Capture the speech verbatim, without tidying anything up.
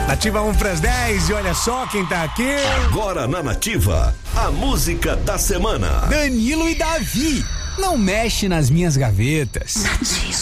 Nativa um pras dez e olha só quem tá aqui. Agora na Nativa, a música da semana. Danilo e Davi, não mexe nas minhas gavetas. Nativa.